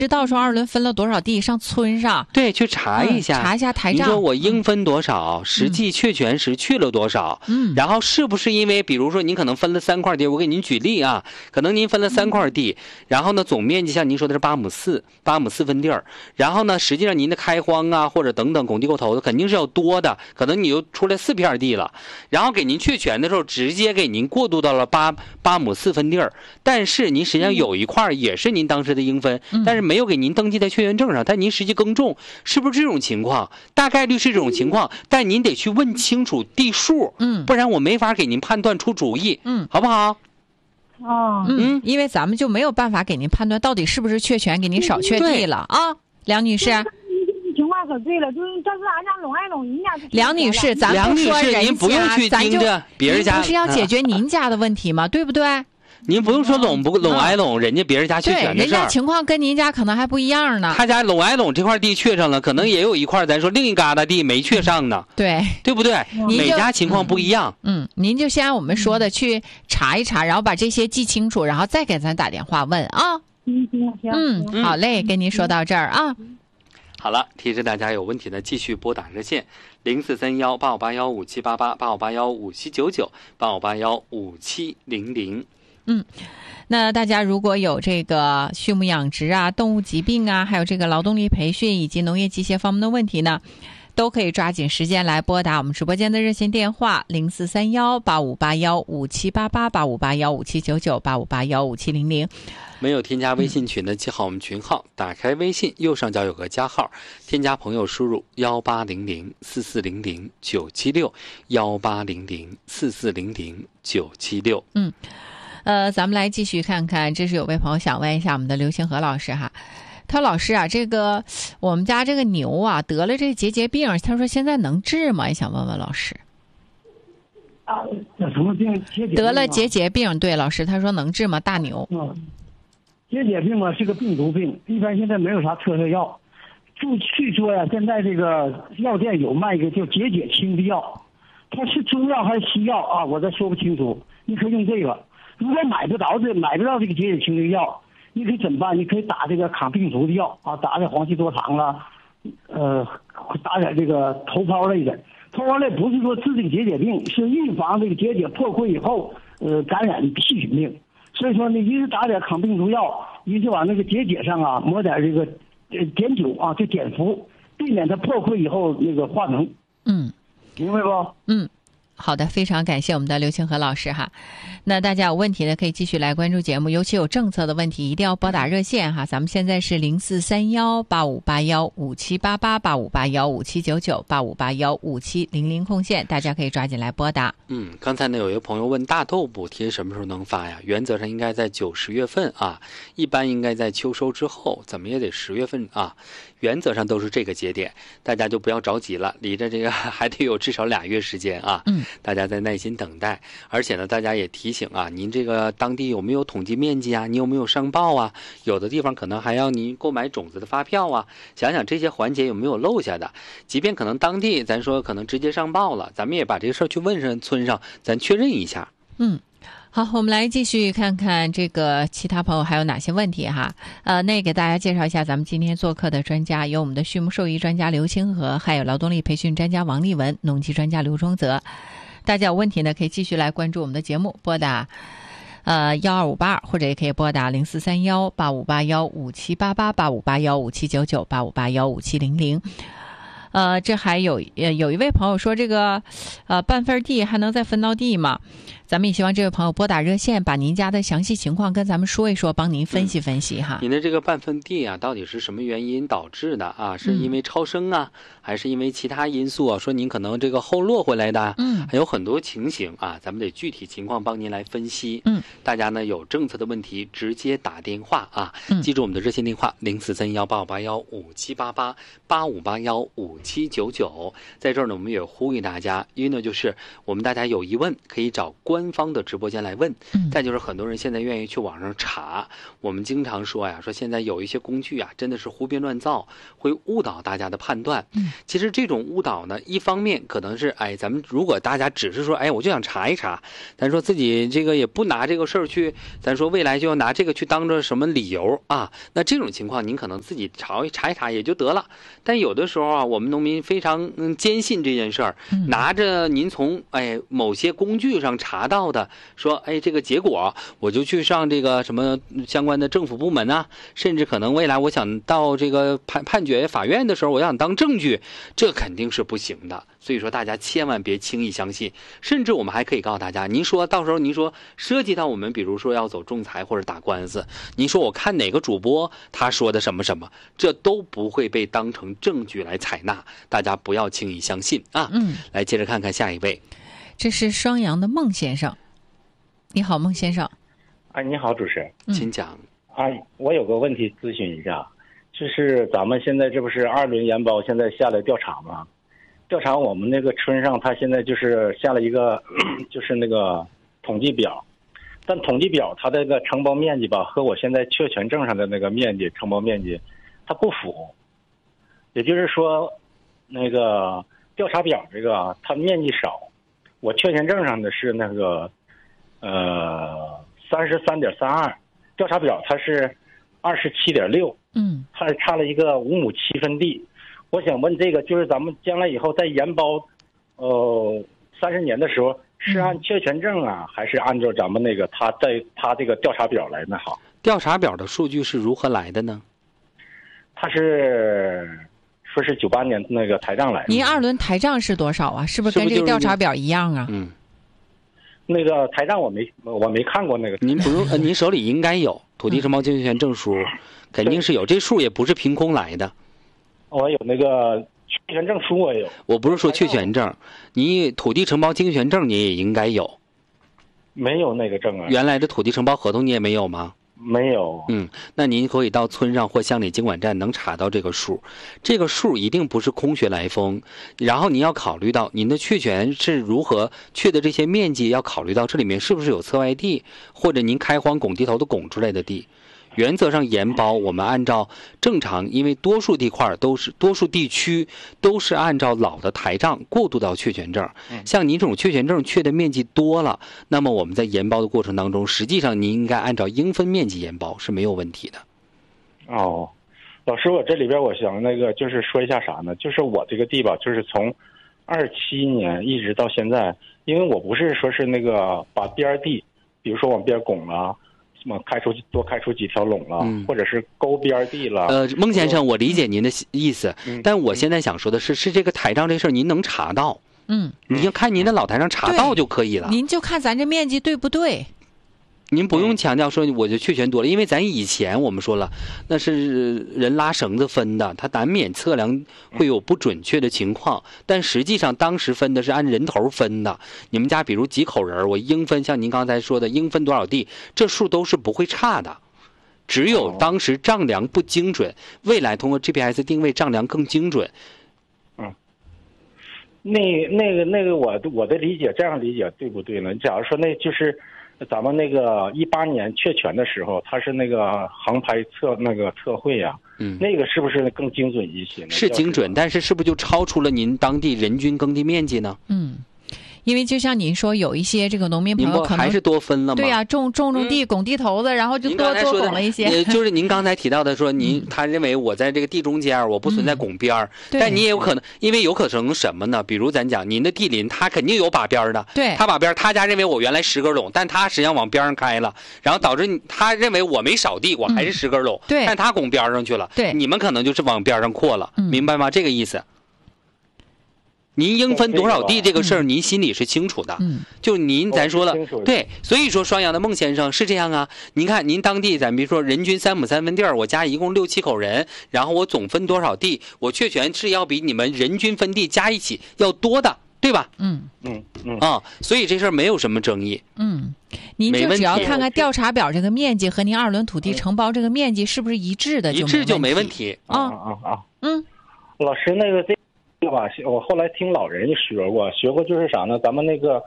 知道说二轮分了多少地，上村上对去查一下， 查一下台账。 你说我应分多少，实际确权时去了多少？然后是不是因为比如说您可能分了3块地，我给您举例啊，可能您分了3块地，然后呢总面积像您说的是8亩4分地儿，然后呢实际上您的开荒啊或者等等拱地沟头的肯定是要多的，可能你又出来4片地了，然后给您确权的时候直接给您过渡到了8亩4分地儿，但是您实际上有一块也是您当时的应分，但是没有给您登记在确权证上，但您实际耕种，是不是这种情况？大概率是这种情况，但您得去问清楚地数，不然我没法给您判断出主意，好不好？ 因为咱们就没有办法给您判断到底是不是确权，给您少确地了啊，梁女士。 情况可对了，就是但是俺家拢爱拢人家。 梁女士，咱不说人家， 您不用去盯着别人家， 不是要解决您家的问题吗？对不对？ 您不用说拢不拢挨拢，人家别人家确权的事儿， 人家情况跟您家可能还不一样呢。 他家拢挨拢这块地确上了，可能也有一块咱说另一疙瘩地没确上呢。对不对？每家情况不一样。 您就先按我们说的去查一查，然后把这些记清楚，然后再给咱打电话问啊。 行， 好嘞，跟您说到这儿啊。 好了，提示大家有问题呢，继续拨打热线0431858157888581579985815700。 那大家如果有这个畜牧养殖啊、动物疾病啊，还有这个劳动力培训以及农业机械方面的问题呢，都可以抓紧时间来拨打我们直播间的热线电话0431858157888581579985815700。 没有添加微信群的记好我们群号，打开微信右上角有个加号，添加朋友输入18004409761800440976。 咱们来继续看看，这是有位朋友想问一下我们的刘清和老师哈。他说老师啊，这个我们家这个牛啊得了这结节病，他说现在能治吗？也想问问老师。 什么病？ 得了结节病，对老师，他说能治吗？大牛。 结节病嘛是个病毒病，一般现在没有啥特效药。据说呀，现在这个药店有卖一个叫结节清的药，它是中药还是西药啊？我再说不清楚。你可以用这个。如果买不到这个结节清的药，你可以怎么办？你可以打这个抗病毒的药啊，打点黄芪多糖了，打点这个头孢类的。头孢类不是说治这个结节病，是预防这个结节破溃以后感染细菌病。所以说呢，一是打点抗病毒药，一是往那个结节上啊抹点这个碘酒啊，就碘伏，避免它破溃以后那个化脓。明白不？ 好的，非常感谢我们的刘清和老师哈。那大家有问题呢，可以继续来关注节目，尤其有政策的问题，一定要拨打热线哈。咱们现在是0431858157888581579985815700空线，大家可以抓紧来拨打。 刚才呢有一个朋友问大豆补贴什么时候能发呀？原则上应该在9、10月份啊，一般应该在秋收之后，怎么也得10月份啊。原则上都是这个节点，大家就不要着急了，离着这个还得有至少2月时间啊。大家再耐心等待。而且呢，大家也提醒啊，您这个当地有没有统计面积啊？你有没有上报啊？有的地方可能还要您购买种子的发票啊。想想这些环节有没有漏下的？即便可能当地咱说可能直接上报了，咱们也把这个事儿去问上村上，咱确认一下。 好，我们来继续看看这个其他朋友还有哪些问题哈。那给大家介绍一下咱们今天做客的专家，有我们的畜牧兽医专家刘清和，还有劳动力培训专家王丽文，农技专家刘忠泽。大家有问题呢，可以继续来关注我们的节目，拨打12582，或者也可以拨打0431858157888581579985815700。这还有一位朋友说这个半份地还能再分到地吗？咱们也希望这位朋友拨打热线，把您家的详细情况跟咱们说一说，帮您分析分析哈。 您的这个半份地啊，到底是什么原因导致的啊？是因为超生啊，还是因为其他因素啊？说您可能这个后落回来的，还有很多情形啊，咱们得具体情况帮您来分析。大家呢有政策的问题直接打电话啊，记住我们的热线电话04318581578885815799。在这儿呢，我们也呼吁大家，因为呢就是我们大家有疑问可以找关官方的直播间来问。再就是很多人现在愿意去网上查，我们经常说呀，说现在有一些工具啊，真的是胡编乱造，会误导大家的判断。其实这种误导呢，一方面可能是咱们如果大家只是说我就想查一查，咱说自己这个也不拿这个事儿去，咱说未来就要拿这个去当着什么理由啊，那这种情况您可能自己查一查也就得了。但有的时候啊，我们农民非常坚信这件事儿，拿着您从某些工具上查到的，说这个结果我就去上这个什么相关的政府部门啊，甚至可能未来我想到这个判决法院的时候，我想当证据，这肯定是不行的。所以说大家千万别轻易相信，甚至我们还可以告诉大家，您说到时候您说涉及到我们比如说要走仲裁或者打官司，您说我看哪个主播他说的什么什么，这都不会被当成证据来采纳，大家不要轻易相信啊。来接着看看下一位， 这是双阳的孟先生。你好，孟先生。 你好，主持人， 请讲。 我有个问题咨询一下，就是咱们现在这不是2轮研包现在下来调查吗？调查我们那个村上，他现在就是下了一个就是那个统计表，但统计表它这个承包面积吧和我现在确权证上的那个面积承包面积它不符，也就是说那个调查表这个它面积少，我确权证上的是那个33.32，调查表它是27.6，它差了一个5亩7分地。我想问这个，就是咱们将来以后在研包30年的时候，是按确权证啊，还是按照咱们那个他这个调查表来呢？好， 调查表的数据是如何来的呢？ 他是说是98年那个台账来的。 您2轮台账是多少啊？是不是跟这个调查表一样啊？ 那个台账我没看过那个。 您不用，您手里应该有土地承包经营权证书，肯定是有，这数也不是凭空来的。 我有那个确权证书，我有。我不是说确权证，你土地承包经营权证你也应该有。 没有那个证啊。 原来的土地承包合同你也没有吗？ 没有。 那您可以到村上或乡里经管站能查到这个数，这个数一定不是空穴来风。然后您要考虑到您的确权是如何确的，这些面积要考虑到这里面是不是有侧外地，或者您开荒拱地头的拱出来的地。原则上研包我们按照正常，因为多数地区都是按照老的台账过渡到确权证。像您这种确权证确的面积多了，那么我们在研包的过程当中，实际上您应该按照应分面积研包是没有问题的。 老师，我这里边我想那个就是说一下啥呢？就是我这个地吧，就是从27年一直到现在，因为我不是说是那个把边地，比如说往边拱了。多开出几条垄了，或者是沟边地了。 孟先生，我理解您的意思，但我现在想说的是这个台账这事儿您能查到，你要看您的老台上查到就可以了。 您就看咱这面积对不对？ 您不用强调说我就确权多了，因为咱以前我们说了，那是人拉绳子分的，它难免测量会有不准确的情况，但实际上当时分的是按人头分的。你们家比如几口人，我应分像您刚才说的应分多少地，这数都是不会差的，只有当时丈量不精准，未来通过 GPS 定位丈量更精准。 那个我的理解这样理解对不对呢？假如说那就是咱们那个18年确权的时候，它是那个航拍测绘呀，那个是不是更精准一些呢？ 是精准，但是不是就超出了您当地人均耕地面积呢？ 因为就像您说，有一些这个农民朋友可能还是多分了吗？ 对呀，种地拱地头子，然后就多拱了一些。 就是您刚才提到的说，他认为我在这个地中间，我不存在拱边但你也有可能，因为有可能什么呢？比如咱讲您的地邻，他肯定有把边的， 对， 他把边，他家认为我原来10根垄，但他实际上往边上开了，然后导致他认为我没扫地，我还是10根垄， 对， 但他拱边上去了， 对， 你们可能就是往边上扩了，明白吗？这个意思。您应分多少地这个事儿，您心里是清楚的。就您咱说了，对，所以说双阳的孟先生是这样啊。您看您当地，咱比如说人均3亩3分地儿，我家一共6、7口人，然后我总分多少地，我确权是要比你们人均分地加一起要多的，对吧？所以这事儿没有什么争议。 您就只要看看调查表这个面积和您2轮土地承包这个面积是不是一致的， 一致就没问题。 老师那个这个吧，我后来听老人学过就是啥呢？咱们那个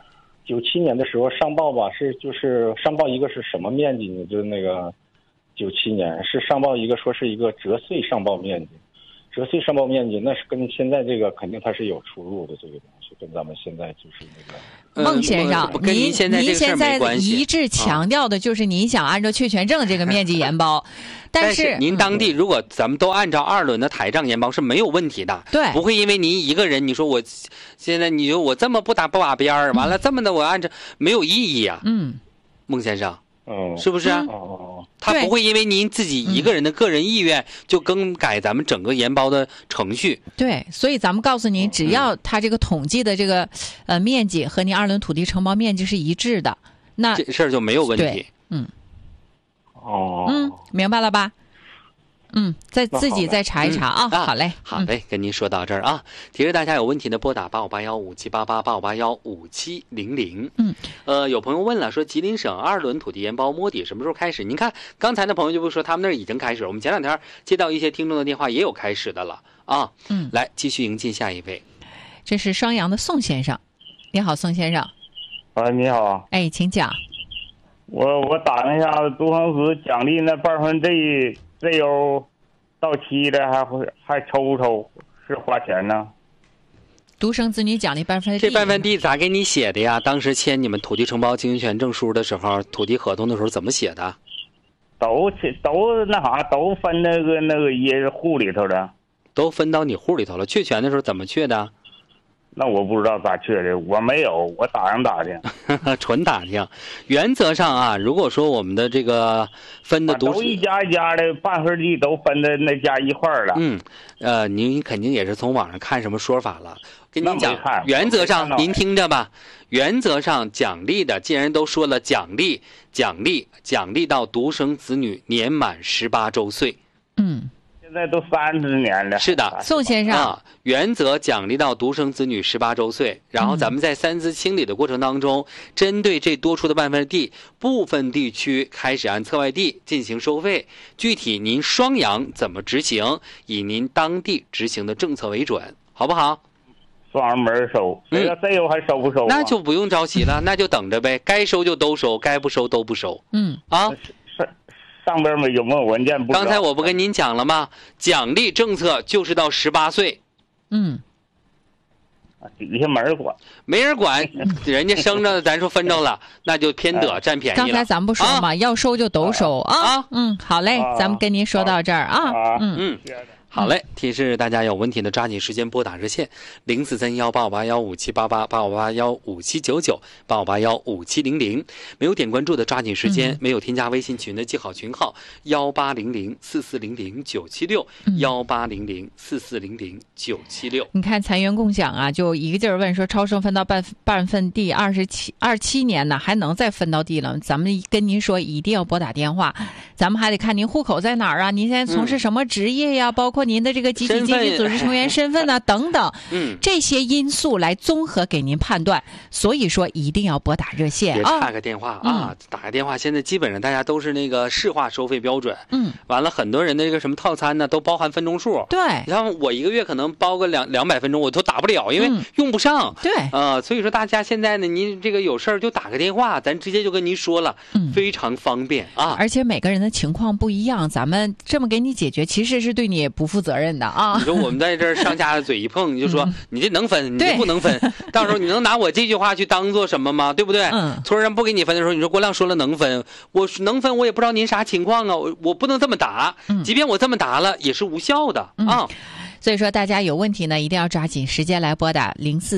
97年的时候上报吧，就是上报一个是什么面积呢？就是那个97年是上报一个说是一个折碎上报面积，折碎上报面积那是跟现在这个肯定它是有出入的，这个东西跟咱们现在就是那个。 孟先生，您现在一致强调的就是您想按照确权证这个面积研包，但是您当地如果咱们都按照2轮的台账研包是没有问题的， 对， 不会因为您一个人，你说我现在你说我这么不把边儿，完了这么的我按照没有意义啊，孟先生。是不是啊？他不会因为您自己一个人的个人意愿就更改咱们整个研包的程序。 对，所以咱们告诉您，只要他这个统计的这个面积和您2轮土地承包面积是一致的，那这事儿就没有问题。 明白了吧？自己再查一查啊。好嘞， 好嘞，跟您说到这儿啊。提示大家有问题的拨打8581578885815700。有朋友问了，说吉林省2轮土地研包摸底什么时候开始？您看刚才的朋友就不说他们那儿已经开始了，我们前2天接到一些听众的电话也有开始的了啊。来继续迎接下一位， 这是双阳的宋先生。你好，宋先生。 你好。 哎，请讲。 我打听一下，都城市奖励那半分ZO到期了还抽不抽？是花钱呢？ 独生子女奖励半分地， 这半分地咋给你写的呀？当时签你们土地承包经营权证书的时候，土地合同的时候怎么写的？ 都那啥，都分那个一户里头了， 都分到你户里头了。确权的时候怎么确的？ 那我不知道咋确的，我没有，我打听， 纯打听。原则上啊，如果说我们的这个分的都一家一家的半分地都分的那家一块了。 您肯定也是从网上看什么说法了。跟您讲，原则上您听着吧。原则上奖励的，既然都说了奖励到独生子女年满18周岁。 现在都30年了。 是的， 宋先生原则奖励到独生子女18周岁，然后咱们在3资清理的过程当中，针对这多出的半分地，部分地区开始按侧外地进行收费。具体您双阳怎么执行，以您当地执行的政策为准，好不好？ 双阳门收，这个ZO还收不收？ 那就不用着急了，那就等着呗，该收就都收，该不收都不收。 上边有没有文件？ 刚才我不跟您讲了吗？奖励政策就是到18岁。 底下没人管， 没人管，人家生着咱说分着了，那就偏得占便宜了。 刚才咱们不说嘛，要收就都收啊。好嘞，咱们跟您说到这儿啊。 好嘞，提示大家有问题的抓紧时间拨打热线0431858157888581579985815700，没有点关注的抓紧时间，没有添加微信群的记好群号1800440097618004400976。 你看财源共享啊，就一个劲儿问说超生分到半份地27年呢，还能再分到地了？咱们跟您说一定要拨打电话，咱们还得看您户口在哪儿啊，您现在从事什么职业呀，包括您的这个集体经济组织成员身份啊等等，这些因素来综合给您判断。所以说一定要拨打热线， 别插个电话啊，打个电话。现在基本上大家都是那个市话收费标准，完了很多人的这个什么套餐呢，都包含分钟数。 对， 你像我一个月可能包个200分钟，我都打不了，因为用不上。 对， 所以说大家现在呢，您这个有事儿就打个电话，咱直接就跟您说了，非常方便啊。 而且每个人的情况不一样，咱们这么给你解决，其实是对你不负责任的啊！ 你说我们在这儿上下嘴一碰，你就说你这能分，你这不能分，到时候你能拿我这句话去当做什么吗？对不对？村上不给你分的时候，你说郭亮说了能分，我能分，我也不知道您啥情况啊，我不能这么打，即便我这么打了，也是无效的啊。 所以说大家有问题呢，一定要抓紧时间来拨打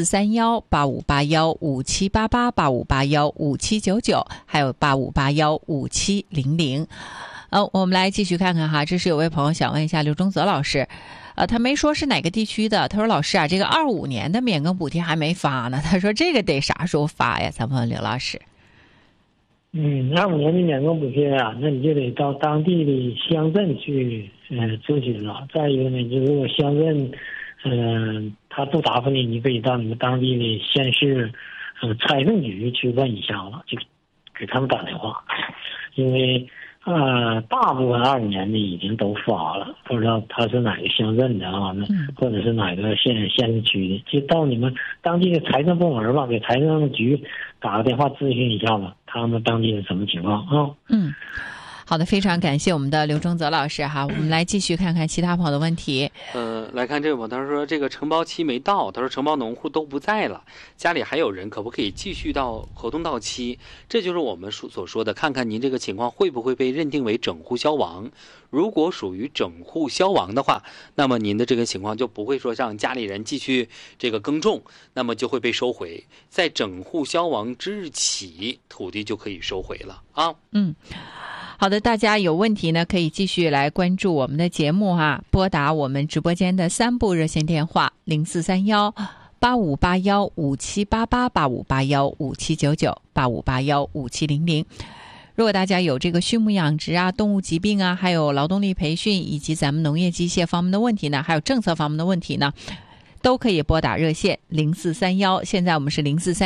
04318581578885815799，还有85815700。我们来继续看看哈，这是有位朋友想问一下刘忠泽老师，他没说是哪个地区的，他说老师啊，这个25年的免耕补贴还没发呢，他说这个得啥时候发呀？咱问问刘老师。 25年的免耕补贴啊，那你就得到当地的乡镇去咨询了。再一个呢，就如果乡镇他不答复你，你可以到你们当地的县市财政局去问一下了，就给他们打电话，因为大部分2年的已经都发了，不知道他是哪个乡镇的啊？或者是哪个县市区的，就到你们当地的财政部门吧，给财政局打个电话咨询一下吧，他们当地是什么情况啊？ 好的，非常感谢我们的刘忠泽老师哈。我们来继续看看其他朋友的问题。 来看这位朋友，他说这个承包期没到，他说承包农户都不在了，家里还有人，可不可以继续到合同到期？这就是我们所说的，看看您这个情况会不会被认定为整户消亡。如果属于整户消亡的话，那么您的这个情况就不会说让家里人继续这个耕种，那么就会被收回。在整户消亡之日起，土地就可以收回了啊。 好的，大家有问题呢，可以继续来关注我们的节目哈，拨打我们直播间的3部热线电话0431-8581-5788、8581-5799、8581-5700。如果大家有这个畜牧养殖啊、动物疾病啊，还有劳动力培训以及咱们农业机械方面的问题呢，还有政策方面的问题呢，都可以拨打热线0431，现在我们是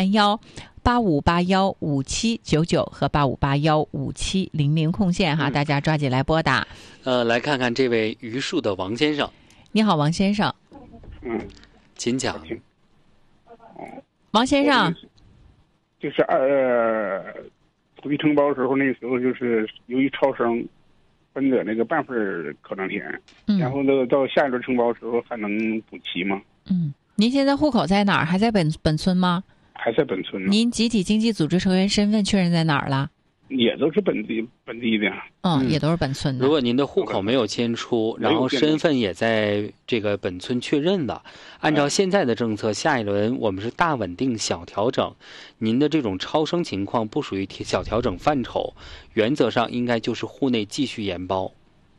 0431-8581-5799和8581-5700空线哈，大家抓紧来拨打。 来看看这位榆树的王先生。 你好，王先生。 请讲。 王先生， 就是土地承包的时候，那时候就是由于超生分的那个半份考量田，然后呢到下一轮承包的时候还能补齐吗？ 您现在户口在哪儿？还在本村吗？ 还在本村呢。 您集体经济组织成员身份确认在哪儿了？ 也都是本地的。 也都是本村的。 如果您的户口没有迁出，然后身份也在这个本村确认了，按照现在的政策，下一轮我们是大稳定小调整，您的这种超生情况不属于小调整范畴，原则上应该就是户内继续延包。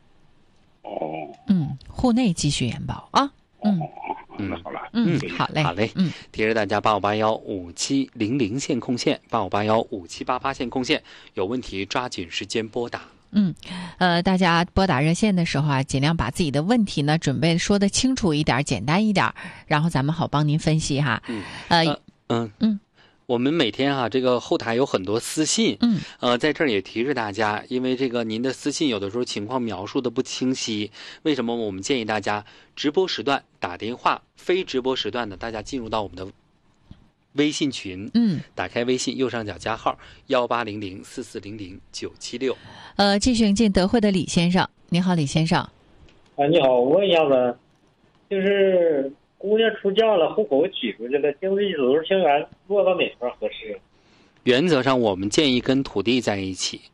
户内继续延包啊。 好了。 好嘞。 好嘞。提示大家8581-5700线控线，8581-5788线控线，有问题抓紧时间拨打。 大家拨打热线的时候啊，尽量把自己的问题呢准备说得清楚一点、简单一点，然后咱们好帮您分析哈。 我们每天这个后台有很多私信，在这儿也提示大家，因为这个您的私信有的时候情况描述的不清晰，为什么我们建议大家直播时段打电话，非直播时段的大家进入到我们的微信群，打开微信右上角加号18004400-976。 继续迎进德惠的李先生。你好，李先生。 你好，我问一下子，就是姑娘出嫁了，户口取出去了，经济组织成员落到哪块合适？ 原则上我们建议跟土地在一起，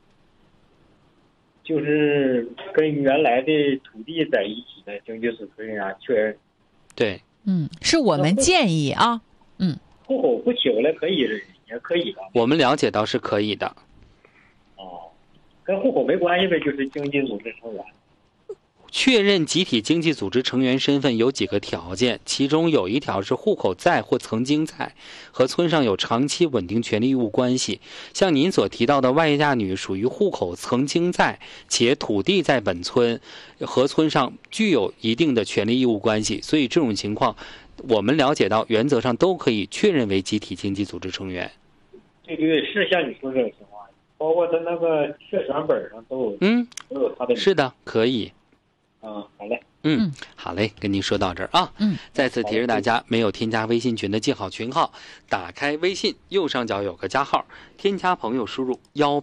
就是跟原来的土地在一起的经济组织成员确认。 对， 是我们建议啊。 户口不取回来可以，也可以吧？ 我们了解到是可以的。 跟户口没关系呗，就是经济组织成员。 确认集体经济组织成员身份有几个条件，其中有一条是户口在或曾经在，和村上有长期稳定权利义务关系。像您所提到的外嫁女属于户口曾经在，且土地在本村，和村上具有一定的权利义务关系，所以这种情况我们了解到原则上都可以确认为集体经济组织成员。 对，是像你说这种情况，包括他那个确权本上都有，都有他的。 是的，可以。 好嘞。 好嘞，跟您说到这儿啊。再次提示大家，没有添加微信群的记好群号，打开微信右上角有个加号，添加朋友输入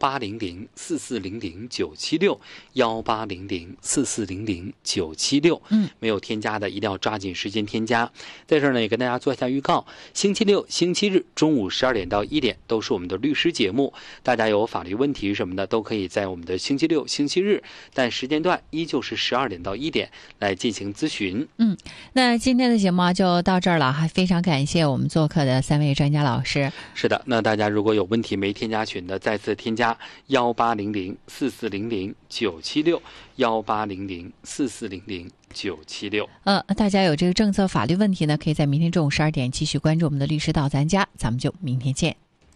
1800-4400-976，1800-4400-976。没有添加的一定要抓紧时间添加。在这儿呢，也跟大家做一下预告，星期六、星期日中午12点到1点都是我们的律师节目，大家有法律问题什么的都可以在我们的星期六、星期日，但时间段依旧是12点到1点来进行咨询。 那今天的节目就到这儿了，还非常感谢我们做客的3位专家老师。 是的，那大家如果有问题没添加群的，再次添加1800-4400-976，1800-4400-976。 大家有这个政策法律问题呢，可以在明天中午12点继续关注我们的律师到咱家，咱们就明天见。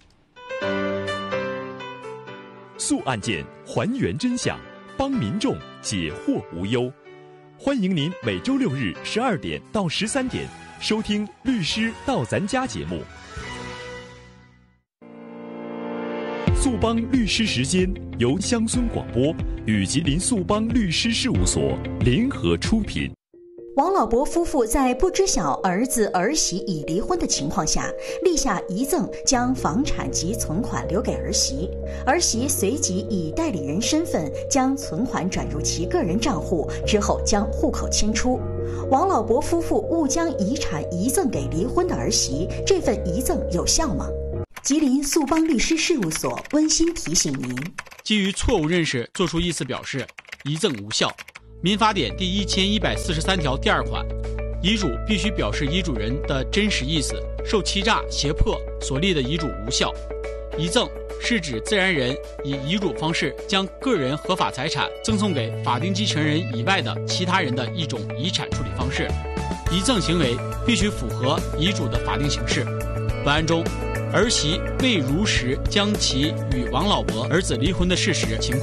速案件，还原真相，帮民众解惑无忧。欢迎您每周6日12点到13点收听《律师到咱家》节目。 速邦律师时间由乡村广播与吉林速邦律师事务所联合出品。 王老伯夫妇在不知晓儿子儿媳已离婚的情况下，立下遗赠，将房产及存款留给儿媳。儿媳随即以代理人身份将存款转入其个人账户，之后将户口迁出。王老伯夫妇误将遗产遗赠给离婚的儿媳，这份遗赠有效吗？吉林速邦律师事务所温馨提醒您： 基于错误认识作出意思表示，遗赠无效。民法典第1143条第2款，遗嘱必须表示遗嘱人的真实意思，受欺诈、胁迫所立的遗嘱无效。遗赠是指自然人以遗嘱方式将个人合法财产赠送给法定继承人以外的其他人的一种遗产处理方式。遗赠行为必须符合遗嘱的法定形式。本案中，儿媳未如实将其与王老伯儿子离婚的事实情况